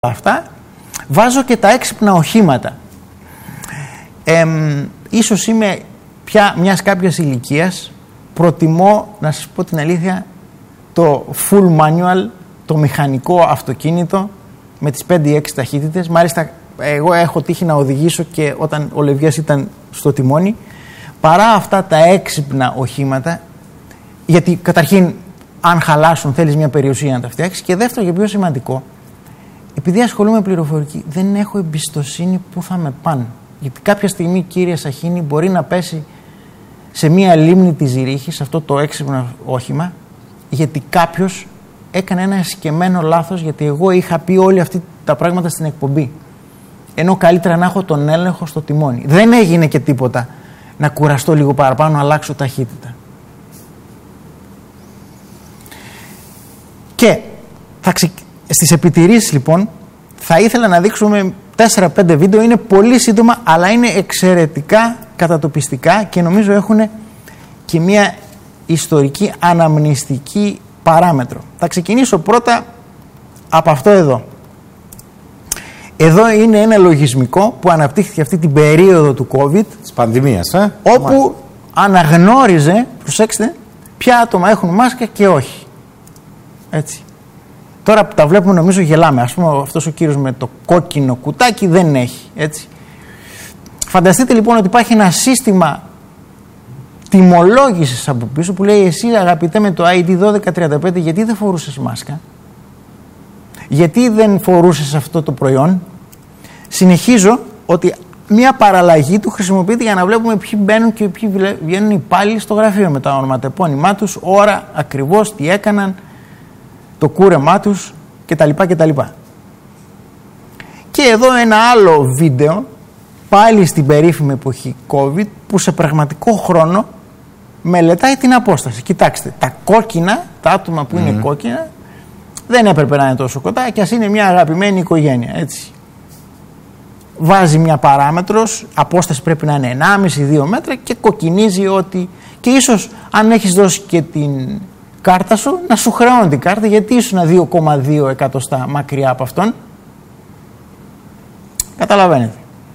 αυτά, βάζω και τα έξυπνα οχήματα. Ίσως είμαι πια μιας κάποιας ηλικίας, προτιμώ, να σας πω την αλήθεια, το full manual, το μηχανικό αυτοκίνητο με τις 5-6 ταχύτητες. Μάλιστα εγώ έχω τύχει να οδηγήσω και όταν ο Λευιάς ήταν στο τιμόνι, παρά αυτά τα έξυπνα οχήματα, γιατί καταρχήν αν χαλάσουν θέλεις μια περιουσία να τα φτιάξεις, και δεύτερο και πιο σημαντικό, επειδή ασχολούμαι με πληροφορική, δεν έχω εμπιστοσύνη που θα με πάνε. Γιατί κάποια στιγμή, κύριε Σαχίνη, μπορεί να πέσει σε μία λίμνη της Ζηρίχης αυτό το έξυπνο όχημα, γιατί κάποιος έκανε ένα εσκεμμένο λάθος, γιατί εγώ είχα πει όλη αυτή τα πράγματα στην εκπομπή. Ενώ καλύτερα να έχω τον έλεγχο στο τιμόνι. Δεν έγινε και τίποτα να κουραστώ λίγο παραπάνω, να αλλάξω ταχύτητα. Και στις επιτηρήσεις λοιπόν θα ήθελα να δείξουμε 4-5 βίντεο, είναι πολύ σύντομα αλλά είναι εξαιρετικά κατατοπιστικά και νομίζω έχουν και μια ιστορική αναμνηστική παράμετρο. Θα ξεκινήσω πρώτα από αυτό εδώ. Εδώ είναι ένα λογισμικό που αναπτύχθηκε αυτή την περίοδο του COVID, της πανδημίας, όπου αναγνώριζε, προσέξτε, ποια άτομα έχουν μάσκα και όχι. Έτσι. Τώρα που τα βλέπουμε νομίζω γελάμε. Ας πούμε αυτός ο κύριος με το κόκκινο κουτάκι δεν έχει. Έτσι. Φανταστείτε λοιπόν ότι υπάρχει ένα σύστημα τιμολόγησης από πίσω που λέει εσύ αγαπητέ με το ID 1235 γιατί δεν φορούσες μάσκα, γιατί δεν φορούσες αυτό το προϊόν. Συνεχίζω ότι μια παραλλαγή του χρησιμοποιείται για να βλέπουμε ποιοι μπαίνουν και ποιοι βγαίνουν οι υπάλληλοι στο γραφείο με τα ονοματεπώνυμά τους, ώρα ακριβώς, τι έκαναν, το κούρεμά τους κτλ. Και εδώ ένα άλλο βίντεο, πάλι στην περίφημη εποχή COVID, που σε πραγματικό χρόνο μελετάει την απόσταση. Κοιτάξτε, τα κόκκινα, τα άτομα που είναι κόκκινα, δεν έπρεπε να είναι τόσο κοντά και ας είναι μια αγαπημένη οικογένεια, έτσι. Βάζει μια παράμετρος, απόσταση πρέπει να είναι 1,5-2 μέτρα και κοκκινίζει ότι... Και ίσως αν έχεις δώσει και την κάρτα σου, να σου χρεώνει την κάρτα, γιατί ήσουν 2,2 εκατοστά μακριά από αυτόν. Καταλαβαίνετε.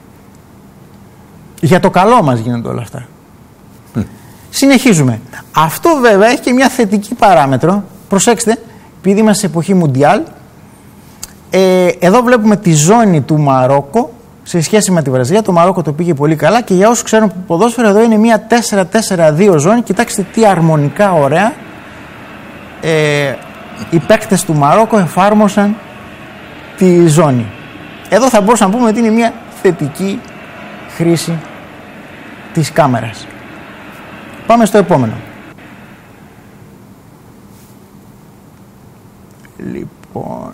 Για το καλό μας γίνονται όλα αυτά. Συνεχίζουμε. Αυτό βέβαια έχει και μια θετική παράμετρο. Προσέξτε, επειδή είμαστε σε εποχή Μουντιάλ, εδώ βλέπουμε τη ζώνη του Μαρόκο σε σχέση με τη Βραζιλία. Το Μαρόκο το πήγε πολύ καλά και για όσους ξέρουν ποδόσφαιρο, εδώ είναι μια 4-4-2 ζώνη. Κοιτάξτε τι αρμονικά ωραία οι παίκτες του Μαρόκο εφάρμοσαν τη ζώνη. Εδώ θα μπορούσαμε να πούμε ότι είναι μια θετική χρήση της κάμερας. Πάμε στο επόμενο. Λοιπόν,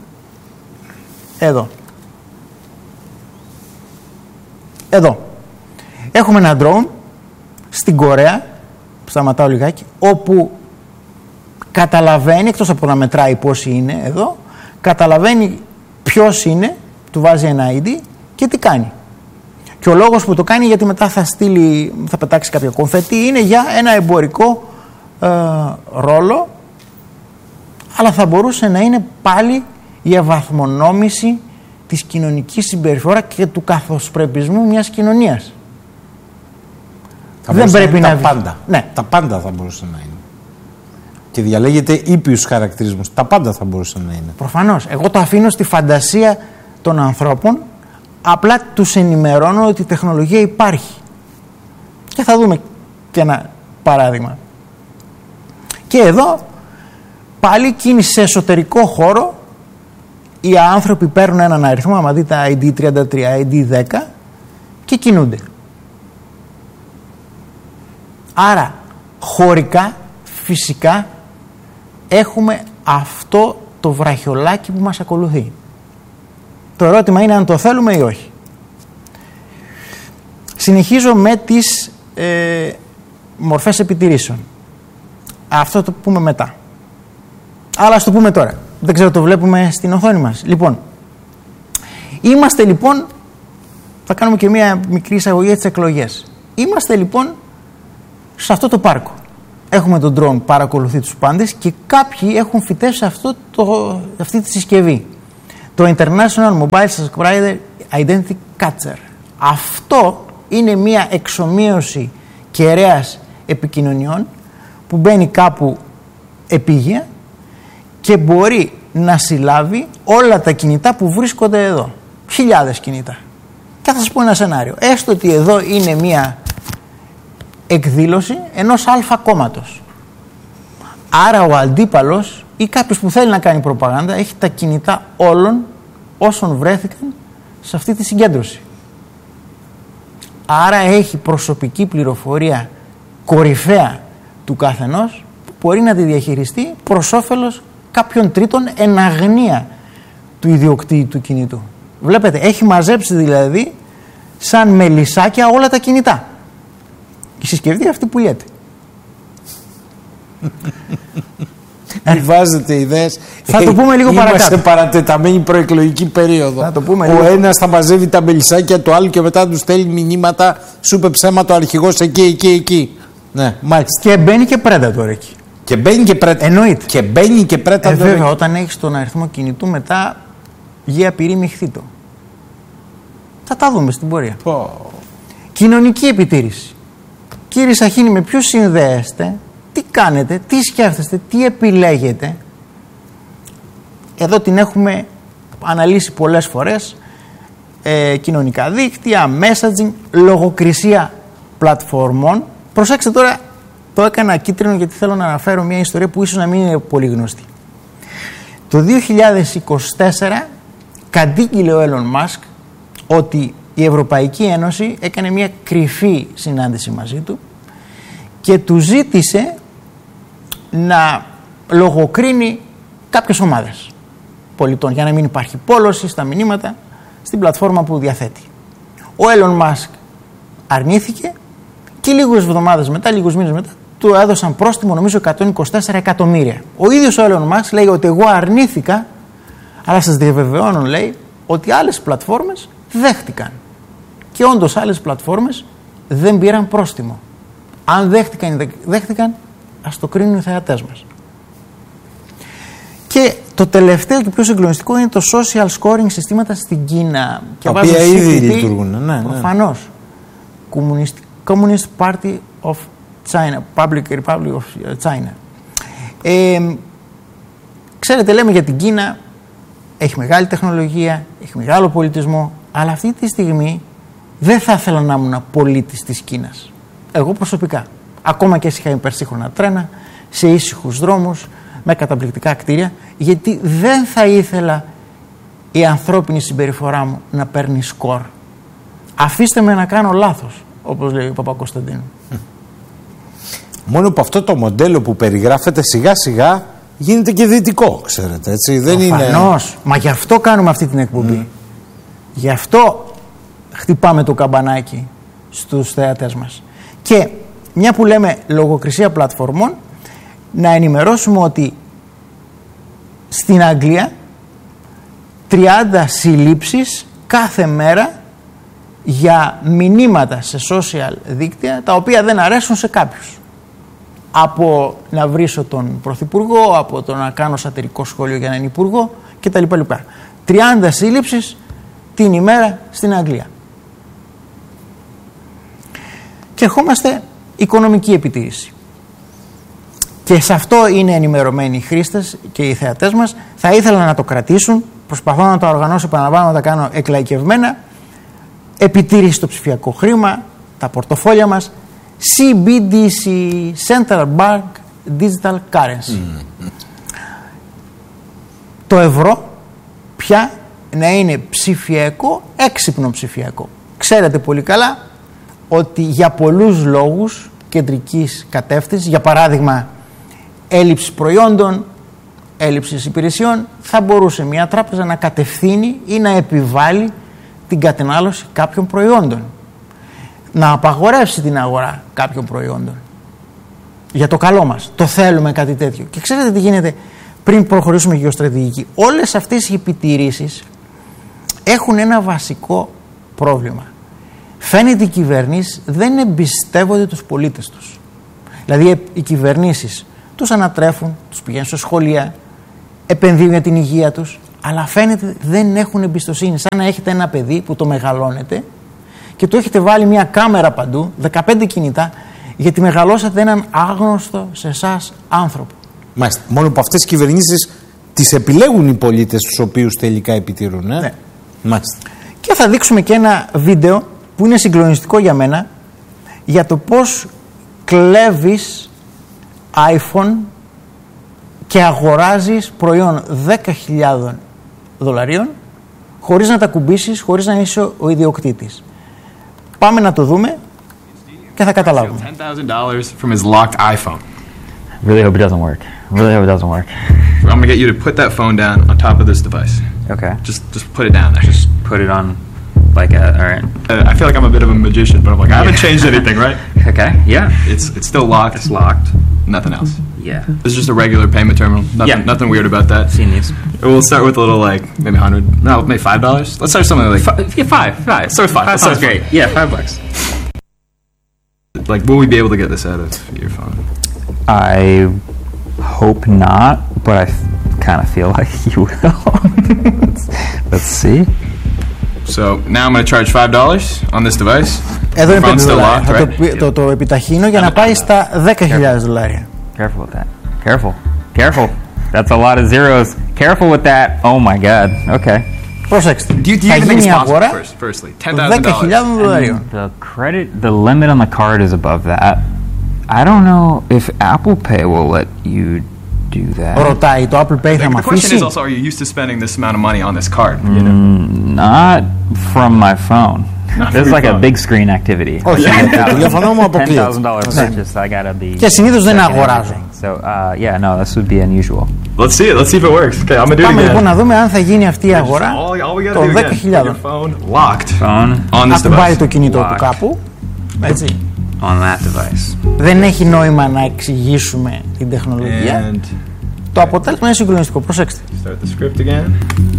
εδώ έχουμε ένα drone στην Κορέα, σταματάω λιγάκι, όπου καταλαβαίνει, εκτός από να μετράει πόσοι είναι εδώ, καταλαβαίνει ποιος είναι, του βάζει ένα ID και τι κάνει. Και ο λόγος που το κάνει, γιατί μετά θα πετάξει κάποιο κομφετί, είναι για ένα εμπορικό ρόλο, αλλά θα μπορούσε να είναι πάλι η ευαθμονόμηση της κοινωνικής συμπεριφοράς και του καθοσπρεπισμού μιας κοινωνίας. Δεν πρέπει να πάντα. Ναι. Τα πάντα θα μπορούσε να είναι. Και διαλέγεται ήπιους χαρακτηρισμούς. Τα πάντα θα μπορούσε να είναι. Προφανώς. Εγώ το αφήνω στη φαντασία των ανθρώπων, απλά τους ενημερώνω ότι η τεχνολογία υπάρχει. Και θα δούμε και ένα παράδειγμα. Και εδώ πάλι κίνηση σε εσωτερικό χώρο. Οι άνθρωποι παίρνουν έναν αριθμό, άμα δείτε ID 33, ID 10 και κινούνται. Άρα χωρικά, φυσικά έχουμε αυτό το βραχιολάκι που μας ακολουθεί. Το ερώτημα είναι αν το θέλουμε ή όχι. Συνεχίζω με τις μορφές επιτηρήσεων. Αυτό το πούμε μετά. Αλλά ας το πούμε τώρα. Δεν ξέρω, το βλέπουμε στην οθόνη μας. Λοιπόν, είμαστε λοιπόν, θα κάνουμε και μια μικρή εισαγωγή για τις εκλογές. Είμαστε λοιπόν σε αυτό το πάρκο. Έχουμε τον drone, παρακολουθεί τους πάντες και κάποιοι έχουν φυτέψει αυτή τη συσκευή. το International Mobile Subscriber Identity Catcher. Αυτό είναι μια εξομοίωση κεραίας επικοινωνιών που μπαίνει κάπου επίγεια και μπορεί να συλλάβει όλα τα κινητά που βρίσκονται εδώ. Χιλιάδες κινητά. Και θα σας πω ένα σενάριο. Έστω ότι εδώ είναι μια εκδήλωση ενός αλφα κόμματος. Άρα ο αντίπαλος ή κάποιος που θέλει να κάνει προπαγάνδα έχει τα κινητά όλων όσων βρέθηκαν σε αυτή τη συγκέντρωση. Άρα έχει προσωπική πληροφορία κορυφαία του καθενός που μπορεί να τη διαχειριστεί προς όφελος κάποιων τρίτων εν αγνία του ιδιοκτήτη του κινητού. Βλέπετε, έχει μαζέψει δηλαδή σαν μελισσάκια όλα τα κινητά. Η συσκευή αυτή πουλιέται. Βάζετε ιδέες. Θα το πούμε λίγο παρακάτω. Είμαστε παρατεταμένη προεκλογική περίοδο. Θα το πούμε ο ένας θα μαζεύει τα μελισσάκια του άλλου και μετά του στέλνει μηνύματα. Σου είπε ψέμα ο αρχηγός εκεί. Ναι, μάλιστα. Και μπαίνει και Predator εκεί. Και μπαίνει και Predator. Εννοείται. Και μπαίνει και Predator. Βέβαια, όταν έχεις τον αριθμό κινητού μετά γη πυρή μειχθήτο. Θα τα δούμε στην πορεία. Κοινωνική επιτήρηση. Κύριε Σαχίνη, με ποιους συνδέεστε, τι κάνετε, τι σκέφτεστε, τι επιλέγετε. Εδώ την έχουμε αναλύσει πολλές φορές. Κοινωνικά δίκτυα, messaging, λογοκρισία πλατφορμών. Προσέξτε τώρα, το έκανα κίτρινο γιατί θέλω να αναφέρω μια ιστορία που ίσως να μην είναι πολύ γνωστή. Το 2024 κατήγγειλε ο Elon Musk ότι η Ευρωπαϊκή Ένωση έκανε μια κρυφή συνάντηση μαζί του και του ζήτησε να λογοκρίνει κάποιες ομάδες πολιτών για να μην υπάρχει πόλωση στα μηνύματα στην πλατφόρμα που διαθέτει. Ο Elon Musk αρνήθηκε και λίγες εβδομάδες μετά, λίγους μήνες μετά, του έδωσαν πρόστιμο νομίζω 124 εκατομμύρια. Ο ίδιος ο Elon Musk λέει ότι εγώ αρνήθηκα, αλλά σας διαβεβαιώνω, λέει, ότι άλλες πλατφόρμες δέχτηκαν. Και όντως άλλες πλατφόρμες δεν πήραν πρόστιμο. Αν δέχτηκαν, ας το κρίνουν οι θεατές μας. Και το τελευταίο και πιο συγκλονιστικό είναι το social scoring συστήματα στην Κίνα. Τα οποία ήδη λειτουργούν. Ναι, προφανώς. Communist Party of China, Public Republic of China. Ξέρετε, λέμε για την Κίνα, έχει μεγάλη τεχνολογία, έχει μεγάλο πολιτισμό, αλλά αυτή τη στιγμή δεν θα ήθελα να ήμουν πολίτης της Κίνας. Εγώ προσωπικά. Ακόμα και είχα υπερσύγχρονα τρένα, σε ήσυχους δρόμους, με καταπληκτικά κτίρια, γιατί δεν θα ήθελα η ανθρώπινη συμπεριφορά μου να παίρνει σκορ. Αφήστε με να κάνω λάθος, όπως λέει ο Παπακοσταντίνου. Μόνο που αυτό το μοντέλο που περιγράφεται σιγά σιγά γίνεται και δυτικό, ξέρετε, έτσι. Δεν προφανώς. Είναι... Μα γι' αυτό κάνουμε αυτή την εκπομπή. Γι' αυτό χτυπάμε το καμπανάκι στους θεατές μας. Και μια που λέμε λογοκρισία πλατφορμών, να ενημερώσουμε ότι στην Αγγλία 30 συλλήψεις κάθε μέρα για μηνύματα σε social δίκτυα τα οποία δεν αρέσουν σε κάποιους. Από να βρίσω τον Πρωθυπουργό, από το να κάνω σατυρικό σχόλιο για έναν Υπουργό κτλ. 30 σύλληψεις την ημέρα στην Αγγλία. Και ερχόμαστε οικονομική επιτήρηση. Και σε αυτό είναι ενημερωμένοι οι χρήστες και οι θεατές μας. Θα ήθελα να το κρατήσουν. Προσπαθώ να το οργανώσω, επαναλαμβάνω, να τα κάνω εκλαϊκευμένα. Επιτήρηση στο ψηφιακό χρήμα, τα πορτοφόλια μας. CBDC, Central Bank Digital Currency. Το ευρώ πια να είναι ψηφιακό, έξυπνο ψηφιακό. Ξέρετε πολύ καλά ότι για πολλούς λόγους κεντρικής κατεύθυνσης, για παράδειγμα έλλειψης προϊόντων, έλλειψης υπηρεσιών, θα μπορούσε μια τράπεζα να κατευθύνει ή να επιβάλλει την κατανάλωση κάποιων προϊόντων. Να απαγορεύσει την αγορά κάποιων προϊόντων. Για το καλό μας. Το θέλουμε κάτι τέτοιο. Και ξέρετε τι γίνεται πριν προχωρήσουμε γεωστρατηγική. Όλες αυτές οι επιτηρήσεις έχουν ένα βασικό πρόβλημα. Φαίνεται οι κυβερνήσεις δεν εμπιστεύονται τους πολίτες τους. Δηλαδή οι κυβερνήσεις τους ανατρέφουν, τους πηγαίνουν σε σχολεία, επενδύουν για την υγεία τους, αλλά φαίνεται δεν έχουν εμπιστοσύνη. Σαν να έχετε ένα παιδί που το μεγαλώνετε και του έχετε βάλει μια κάμερα παντού, 15 κινητά, γιατί μεγαλώσατε έναν άγνωστο σε εσάς άνθρωπο. Μάλιστα. Μόνο που αυτές οι κυβερνήσεις τις επιλέγουν οι πολίτες τους οποίους τελικά επιτηρούν. Ναι. Μάλιστα. Και θα δείξουμε και ένα βίντεο που είναι συγκλονιστικό για μένα για το πώς κλέβεις iPhone και αγοράζεις προϊόν $10.000 χωρίς να τα κουμπίσεις, χωρίς να είσαι ο ιδιοκτήτης. Πάμε να το δούμε και θα καταλάβουμε. $10,000 from his locked iPhone. Really hope it doesn't work. Really hope it doesn't work. I'm gonna get you to put that phone down on top of this device. Okay. Just put it down there. Just put it on like a, all right. I feel like I'm a bit of a magician, but I'm like, I haven't changed anything, right? Okay, yeah. It's still locked. It's locked. Nothing else. Yeah. This is just a regular payment terminal. Nothing weird about that. Seen these. We'll start with a little like maybe $100. No, maybe $5. Let's start something like Five. Let's start with $5. Sounds great. Yeah, $5. Like, will we be able to get this out of your phone? I hope not, but I kind of feel like you will. Let's see. So now I'm going to charge $5 on this device. Εδώ είναι Phone's still locked, $5. right? Το επιταχύνω για να πάει στα $10.000. Careful with that. Careful. That's a lot of zeros. Careful with that. Oh my God. Okay. Προσέξτε. Do you Θα even think γίνει it's η possible? αγορά Firstly, $10.000. The limit on the card is above that. I don't know if Apple Pay will let you do that. Ρωτάει το Apple Pay θα μ' The question is αφήσει. also, are you used to spending this amount of money on this card? Not from my phone. This is like a phone. big screen activity. Όχι, το τηλέφωνο μου αποκλείεται. $10,000 purchase. I gotta be. Και συνήθως δεν checking αγοράζω. everything. So yeah, no, this would be unusual. Let's see it. Let's see if it works. Okay, I'm gonna do it Πάμε λοιπόν again. να δούμε αν θα γίνει αυτή η αγορά All we gotta των do again. Put your 10.000. phone locked Phone on this Ακουμπάει device. το κινητό του Locked. κάπου. Έτσι. on that device. Δεν έχει νόημα να εξηγήσουμε την τεχνολογία. And Το αποτέλεσμα είναι συγκλονιστικό. Προσέξτε. start the script again.